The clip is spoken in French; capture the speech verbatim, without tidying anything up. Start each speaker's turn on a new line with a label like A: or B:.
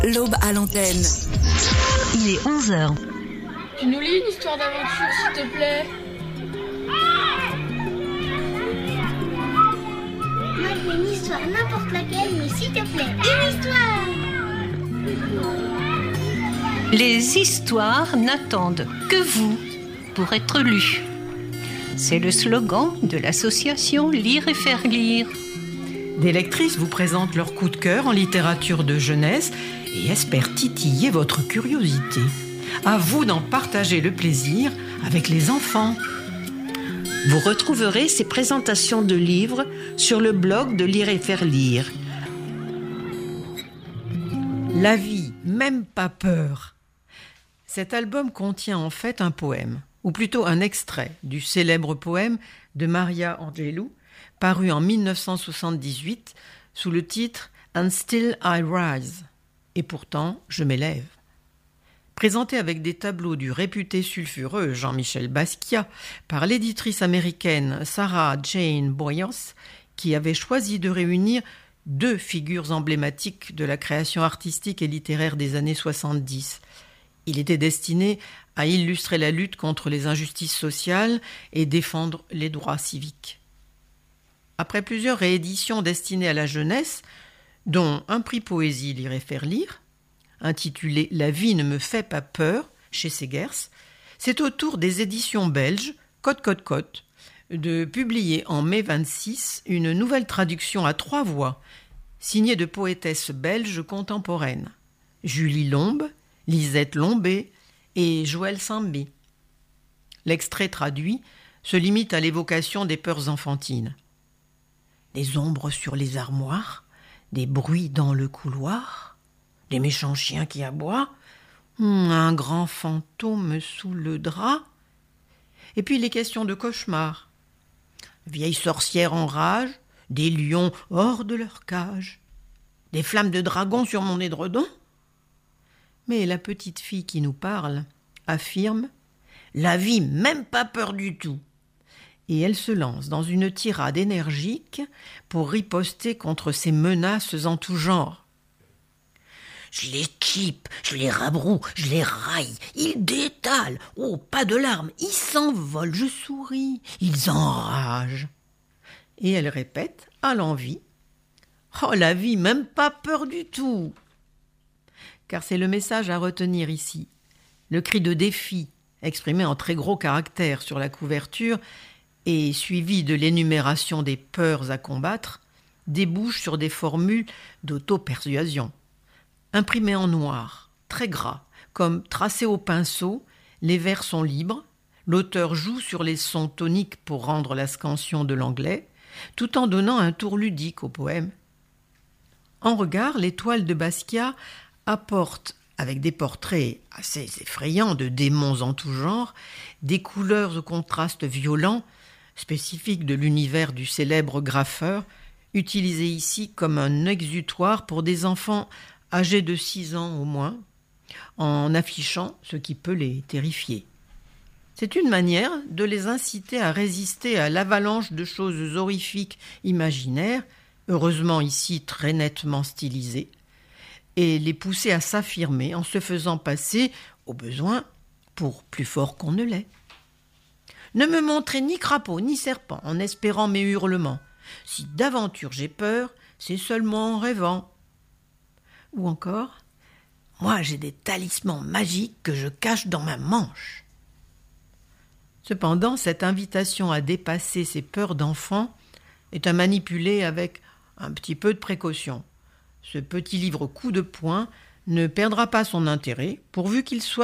A: L'Aube à l'antenne.
B: Il est onze heures.
C: Tu nous lis une histoire d'aventure, s'il te plaît?
D: Moi, je veux une histoire, n'importe laquelle, mais s'il te plaît, une histoire!
B: Les histoires n'attendent que vous pour être lues. C'est le slogan de l'association Lire et Faire Lire.
E: Des lectrices vous présentent leur coup de cœur en littérature de jeunesse et espèrent titiller votre curiosité. À vous d'en partager le plaisir avec les enfants.
F: Vous retrouverez ces présentations de livres sur le blog de Lire et Faire Lire.
E: La vie, même pas peur. Cet album contient en fait un poème, ou plutôt un extrait du célèbre poème de Maya Angelou, paru en dix-neuf cent soixante-dix-huit sous le titre « And Still I Rise » et pourtant je m'élève. Présenté avec des tableaux du réputé sulfureux Jean-Michel Basquiat par l'éditrice américaine Sarah Jane Boyens, qui avait choisi de réunir deux figures emblématiques de la création artistique et littéraire des années soixante-dix. Il était destiné à illustrer la lutte contre les injustices sociales et défendre les droits civiques. Après plusieurs rééditions destinées à la jeunesse, dont un prix poésie Lire et Faire Lire, intitulé « La vie ne me fait pas peur » chez Segers, c'est au tour des éditions belges Côte Côte Côte de publier en mai vingt-six une nouvelle traduction à trois voix, signée de poétesses belges contemporaines, Julie Lombe, Lisette Lombé et Joëlle Sambé. L'extrait traduit se limite à l'évocation des peurs enfantines. Des ombres sur les armoires, des bruits dans le couloir, des méchants chiens qui aboient, un grand fantôme sous le drap, et puis les questions de cauchemar. Vieille sorcière en rage, des lions hors de leur cage, des flammes de dragon sur mon édredon. Mais la petite fille qui nous parle affirme « La vie, même pas peur du tout !» Et elle se lance dans une tirade énergique pour riposter contre ces menaces en tout genre. Je les chipe, je les rabroue, je les raille, ils détalent, oh, pas de larmes, ils s'envolent, je souris, ils enragent. Et elle répète, à l'envi, « Oh, la vie, même pas peur du tout !» Car c'est le message à retenir ici. Le cri de défi, exprimé en très gros caractères sur la couverture, et suivi de l'énumération des peurs à combattre, débouche sur des formules d'auto-persuasion. Imprimés en noir, très gras, comme tracés au pinceau, les vers sont libres, l'auteur joue sur les sons toniques pour rendre la scansion de l'anglais, tout en donnant un tour ludique au poème. En regard, les toiles de Basquiat apportent, avec des portraits assez effrayants de démons en tout genre, des couleurs au contraste violent, spécifiques de l'univers du célèbre graffeur, utilisé ici comme un exutoire pour des enfants âgés de six ans au moins, en affichant ce qui peut les terrifier. C'est une manière de les inciter à résister à l'avalanche de choses horrifiques imaginaires, heureusement ici très nettement stylisées, et les pousser à s'affirmer en se faisant passer, au besoin, pour plus fort qu'on ne l'est. Ne me montrez ni crapaud ni serpent en espérant mes hurlements. Si d'aventure j'ai peur, c'est seulement en rêvant. Ou encore, moi j'ai des talismans magiques que je cache dans ma manche. Cependant, cette invitation à dépasser ses peurs d'enfant est à manipuler avec un petit peu de précaution. Ce petit livre coup de poing ne perdra pas son intérêt pourvu qu'il soit